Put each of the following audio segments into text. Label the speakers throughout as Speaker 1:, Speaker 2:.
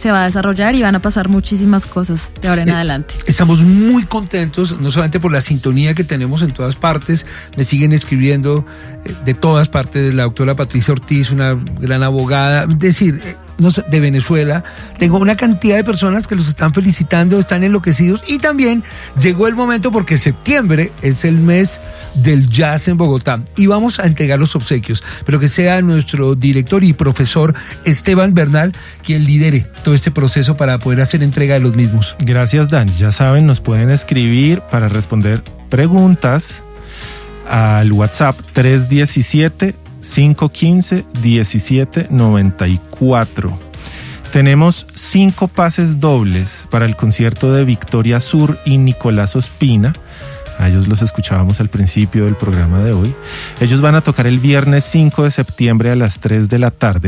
Speaker 1: se va a desarrollar y van a pasar muchísimas cosas de ahora en adelante.
Speaker 2: Estamos muy contentos, no solamente por la sintonía que tenemos en todas partes, me siguen escribiendo de todas partes, la doctora Patricia Ortiz, una gran abogada, es decir, de Venezuela, tengo una cantidad de personas que los están felicitando, están enloquecidos, y también llegó el momento porque septiembre es el mes del jazz en Bogotá y vamos a entregar los obsequios, pero que sea nuestro director y profesor Esteban Bernal quien lidere todo este proceso para poder hacer entrega de los mismos.
Speaker 3: Gracias, Dani. Ya saben, nos pueden escribir para responder preguntas al WhatsApp 317-515-1794. Tenemos 5 pases dobles para el concierto de Victoria Sur y Nicolás Ospina. A ellos los escuchábamos al principio del programa de hoy. Ellos van a tocar el viernes 5 de septiembre a las 3 de la tarde,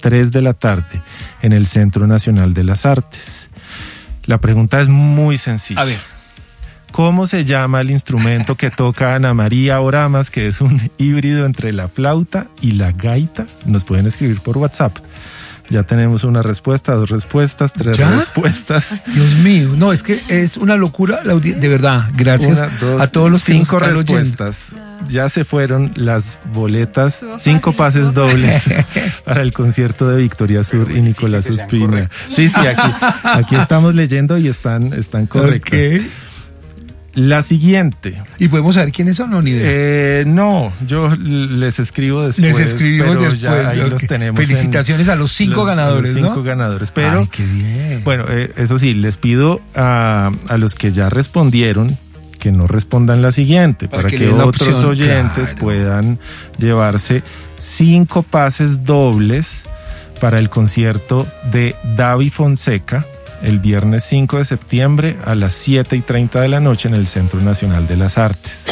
Speaker 3: en el Centro Nacional de las Artes. La pregunta es muy sencilla.
Speaker 2: A ver.
Speaker 3: ¿Cómo se llama el instrumento que toca Ana María Oramas, que es un híbrido entre la flauta y la gaita? Nos pueden escribir por WhatsApp. Ya tenemos una respuesta, 2 respuestas, 3 respuestas.
Speaker 2: Dios mío, no, es que es una locura, de verdad. Gracias a todos los que
Speaker 3: 5 respuestas. Ya se fueron las boletas, 5 pases dobles para el concierto de Victoria Sur y Nicolás Ospina. Sí, aquí estamos leyendo y están correctas. Okay. La siguiente.
Speaker 2: ¿Y podemos saber quiénes son o ni idea?
Speaker 3: No, yo les escribo después.
Speaker 2: Les escribimos después.
Speaker 3: Ya ahí los tenemos.
Speaker 2: Felicitaciones a los 5 ganadores,
Speaker 3: ¿no? 5 ganadores. Pero,
Speaker 2: ay, qué bien.
Speaker 3: Bueno, eso sí, les pido a los que ya respondieron que no respondan la siguiente, para que otros oyentes puedan llevarse 5 pases dobles para el concierto de Davi Fonseca el viernes 5 de septiembre a las 7:30 de la noche en el Centro Nacional de las Artes.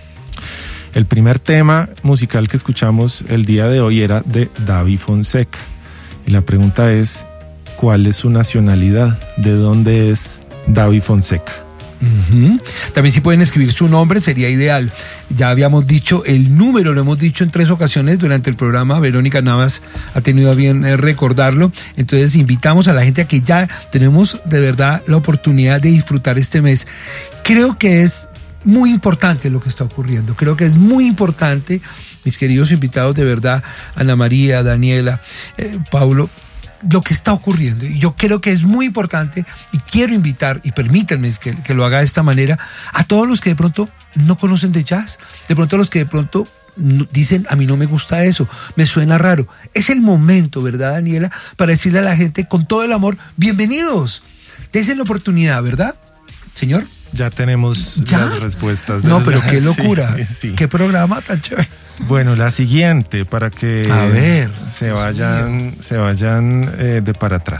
Speaker 3: El primer tema musical que escuchamos el día de hoy era de Davi Fonseca. Y la pregunta es, ¿cuál es su nacionalidad? ¿De dónde es Davi Fonseca?
Speaker 2: Uh-huh. También si pueden escribir su nombre sería ideal. Ya habíamos dicho el número, lo hemos dicho en 3 ocasiones durante el programa. Verónica Navas ha tenido a bien recordarlo. Entonces invitamos a la gente a que ya tenemos de verdad la oportunidad de disfrutar este mes. Creo que es muy importante lo que está ocurriendo. Creo que es muy importante, mis queridos invitados, de verdad, Ana María, Daniela, Paulo, lo que está ocurriendo. Y yo creo que es muy importante y quiero invitar, y permítanme que lo haga de esta manera, a todos los que de pronto no conocen de jazz, de pronto los que de pronto dicen, a mí no me gusta eso, me suena raro. Es el momento, ¿verdad, Daniela?, para decirle a la gente con todo el amor, bienvenidos, dense la oportunidad, ¿verdad, señor?
Speaker 3: Ya tenemos las respuestas.
Speaker 2: No, pero qué locura,
Speaker 3: sí.
Speaker 2: Qué programa tan chévere.
Speaker 3: Bueno, la siguiente, para que se vayan de para atrás.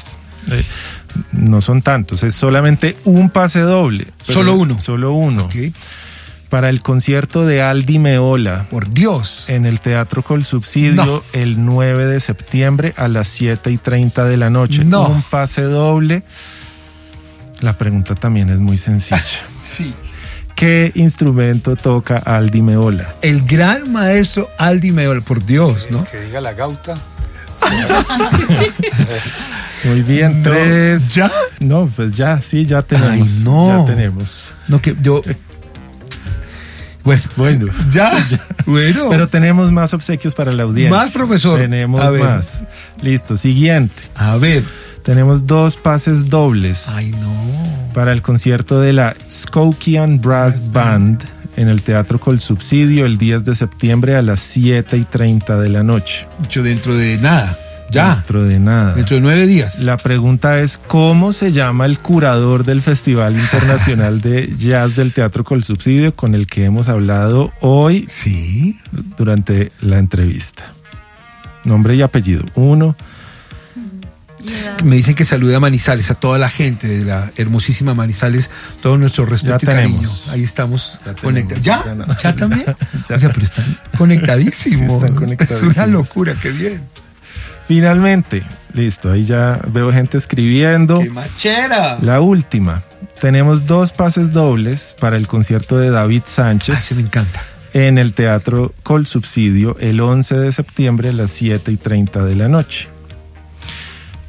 Speaker 3: No son tantos, es solamente un pase doble.
Speaker 2: Solo uno.
Speaker 3: Okay. Para el concierto de Aldi Meola.
Speaker 2: Por Dios.
Speaker 3: En el Teatro Colsubsidio el 9 de septiembre a las 7:30 de la noche.
Speaker 2: No.
Speaker 3: Un pase doble. La pregunta también es muy sencilla.
Speaker 2: Sí.
Speaker 3: ¿Qué instrumento toca Aldi Meola?
Speaker 2: El gran maestro Aldi Meola, por Dios, ¿no?
Speaker 4: Que diga la gauta.
Speaker 3: Muy bien, 3.
Speaker 2: ¿Ya?
Speaker 3: No, pues ya, sí, ya tenemos.
Speaker 2: Ay, no.
Speaker 3: Ya tenemos.
Speaker 2: No, que yo... Bueno. Ya. Bueno.
Speaker 3: Pero tenemos más obsequios para la audiencia.
Speaker 2: Más, profesor.
Speaker 3: Tenemos más. Listo, siguiente.
Speaker 2: A ver.
Speaker 3: Tenemos 2 pases dobles.
Speaker 2: Ay, no.
Speaker 3: Para el concierto de la Skokian Brass Band en el Teatro Colsubsidio el 10 de septiembre a las 7:30 de la noche.
Speaker 2: Yo dentro de nada. Ya.
Speaker 3: Dentro de nada.
Speaker 2: Dentro de 9 días.
Speaker 3: La pregunta es, ¿cómo se llama el curador del Festival Internacional de Jazz del Teatro Colsubsidio con el que hemos hablado hoy?
Speaker 2: Sí.
Speaker 3: Durante la entrevista. Nombre y apellido. 1.
Speaker 2: Me dicen que salude a Manizales, a toda la gente de la hermosísima Manizales, todo nuestro respeto y cariño. Ahí estamos conectados. ¿Ya también? Ya. Oiga, pero están conectadísimos.
Speaker 3: Sí, están conectadísimos.
Speaker 2: Es una locura, qué bien.
Speaker 3: Finalmente, listo, ahí ya veo gente escribiendo.
Speaker 2: ¡Qué machera!
Speaker 3: La última. Tenemos 2 pases dobles para el concierto de David Sánchez.
Speaker 2: Se me encanta.
Speaker 3: En el Teatro Colsubsidio el 11 de septiembre a las 7:30 de la noche.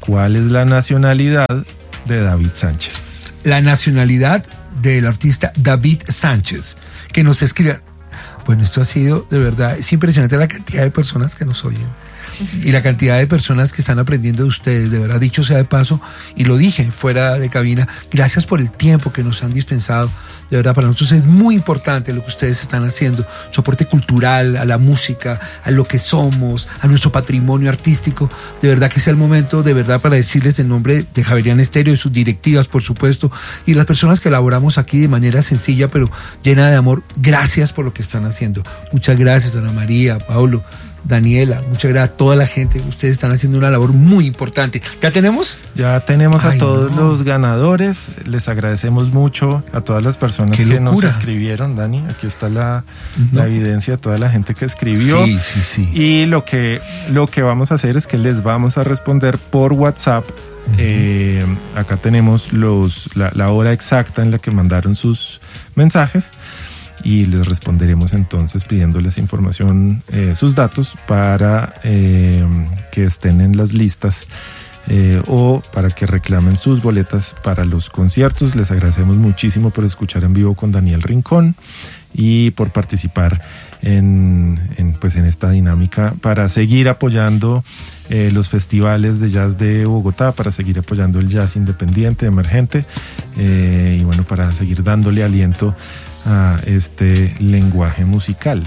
Speaker 3: ¿cuál es la nacionalidad de David Sánchez?
Speaker 2: La nacionalidad del artista David Sánchez, que nos escribe. Bueno, esto ha sido, de verdad, es impresionante la cantidad de personas que nos oyen y la cantidad de personas que están aprendiendo de ustedes, de verdad, dicho sea de paso, y lo dije fuera de cabina, gracias por el tiempo que nos han dispensado, de verdad, para nosotros es muy importante lo que ustedes están haciendo, soporte cultural, a la música, a lo que somos, a nuestro patrimonio artístico, de verdad que sea el momento, de verdad, para decirles en nombre de Javeriana Estéreo, de sus directivas, por supuesto, y las personas que elaboramos aquí de manera sencilla, pero llena de amor, gracias por lo que están haciendo. Muchas gracias, Ana María, Pablo, Daniela, muchas gracias a toda la gente. Ustedes están haciendo una labor muy importante. ¿Ya tenemos?
Speaker 3: Ya tenemos a todos los ganadores. Les agradecemos mucho a todas las personas que nos escribieron, Dani. Aquí está la evidencia de toda la gente que escribió.
Speaker 2: Sí.
Speaker 3: Y lo que vamos a hacer es que les vamos a responder por WhatsApp. Acá tenemos la hora exacta en la que mandaron sus mensajes. Y les responderemos entonces pidiéndoles información, sus datos para que estén en las listas o para que reclamen sus boletas para los conciertos. Les agradecemos muchísimo por escuchar en vivo con Daniel Rincón y por participar en esta dinámica para seguir apoyando los festivales de jazz de Bogotá, para seguir apoyando el jazz independiente, emergente, y bueno, para seguir dándole aliento a este lenguaje musical.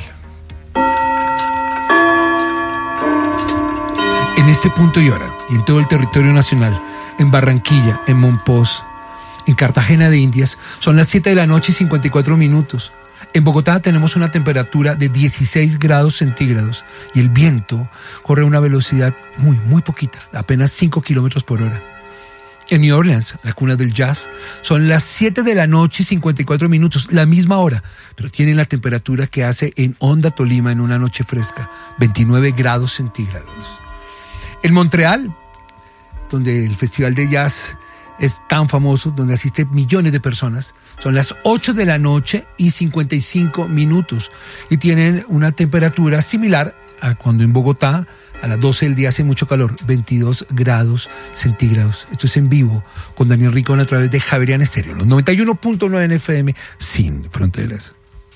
Speaker 2: En este punto y hora, y en todo el territorio nacional, en Barranquilla, en Monpós, en Cartagena de Indias, son las 7 de la noche y 54 minutos. En Bogotá tenemos una temperatura de 16 grados centígrados y el viento corre a una velocidad muy poquita, apenas 5 kilómetros por hora. En New Orleans, la cuna del jazz, son las 7 de la noche y 54 minutos, la misma hora, pero tienen la temperatura que hace en Honda, Tolima, en una noche fresca, 29 grados centígrados. En Montreal, donde el festival de jazz es tan famoso, donde asisten millones de personas, son las 8 de la noche y 55 minutos y tienen una temperatura similar a cuando en Bogotá a las 12 del día hace mucho calor, 22 grados centígrados. Esto es en vivo con Daniel Rincón a través de Javeriana Estéreo, los 91.9 en FM, sin fronteras.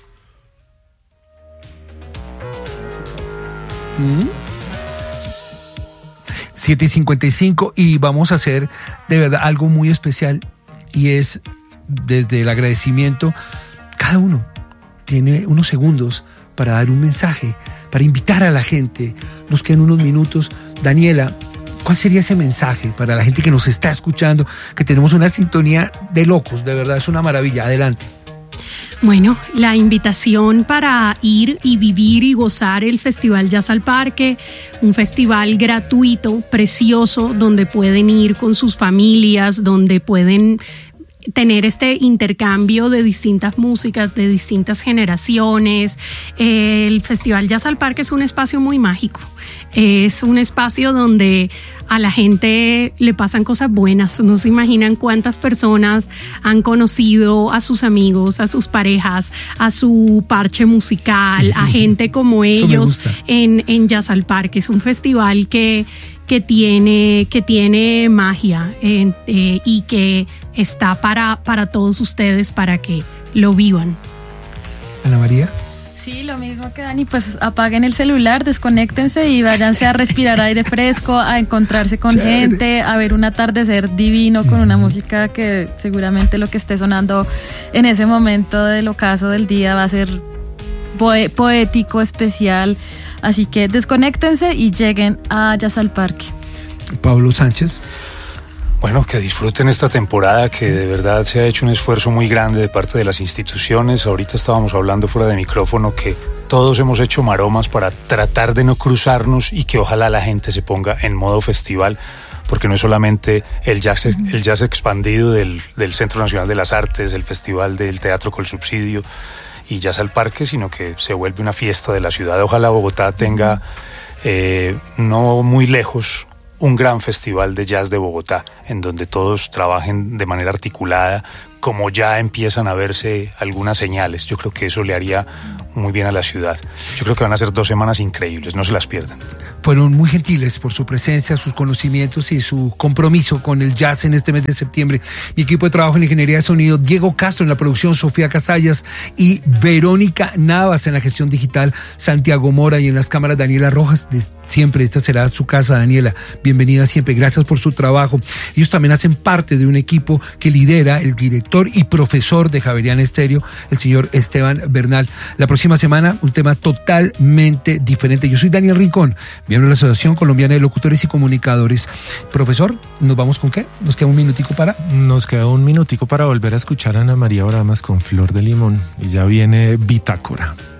Speaker 2: 7:55 y vamos a hacer de verdad algo muy especial y es desde el agradecimiento. Cada uno tiene unos segundos para dar un mensaje, para invitar a la gente. Nos quedan unos minutos. Daniela, ¿cuál sería ese mensaje para la gente que nos está escuchando? Que tenemos una sintonía de locos, de verdad, es una maravilla. Adelante.
Speaker 4: Bueno, la invitación para ir y vivir y gozar el Festival Jazz al Parque, un festival gratuito, precioso, donde pueden ir con sus familias, donde pueden tener este intercambio de distintas músicas, de distintas generaciones. El Festival Jazz al Parque es un espacio muy mágico. Es un espacio donde a la gente le pasan cosas buenas. No se imaginan cuántas personas han conocido a sus amigos, a sus parejas, a su parche musical, a gente como ellos en Jazz al Parque. Es un festival que tiene magia y que está para todos ustedes, para que lo vivan.
Speaker 2: Ana María.
Speaker 1: Sí, lo mismo que Dani, pues apaguen el celular, desconéctense y váyanse a respirar aire fresco, a encontrarse con gente, a ver un atardecer divino con una música que seguramente lo que esté sonando en ese momento del ocaso del día va a ser poético, especial. Así que desconéctense y lleguen a Jazz al Parque.
Speaker 2: Pablo Sánchez.
Speaker 5: Bueno, que disfruten esta temporada, que de verdad se ha hecho un esfuerzo muy grande de parte de las instituciones. Ahorita estábamos hablando fuera de micrófono que todos hemos hecho maromas para tratar de no cruzarnos y que ojalá la gente se ponga en modo festival, porque no es solamente el jazz expandido del Centro Nacional de las Artes, el Festival del Teatro con Subsidio y Jazz al Parque, sino que se vuelve una fiesta de la ciudad. Ojalá Bogotá tenga, no muy lejos, un gran festival de jazz de Bogotá, en donde todos trabajen de manera articulada como ya empiezan a verse algunas señales. Yo creo que eso le haría muy bien a la ciudad. Yo creo que van a ser 2 semanas increíbles, no se las pierdan.
Speaker 2: Fueron muy gentiles por su presencia, sus conocimientos y su compromiso con el jazz en este mes de septiembre. Mi equipo de trabajo en Ingeniería de Sonido, Diego Castro en la producción, Sofía Casallas y Verónica Navas en la gestión digital, Santiago Mora, y en las cámaras Daniela Rojas. Siempre esta será su casa, Daniela. Bienvenida siempre, gracias por su trabajo. Ellos también hacen parte de un equipo que lidera el director y profesor de Javeriana Estéreo, el señor Esteban Bernal. La próxima semana un tema totalmente diferente. Yo soy Daniel Rincón, miembro de la Asociación Colombiana de Locutores y Comunicadores. Profesor, ¿nos vamos con qué? ¿Nos queda un minutico para?
Speaker 3: Nos queda un minutico para volver a escuchar a Ana María Bramas con Flor de Limón y ya viene Bitácora.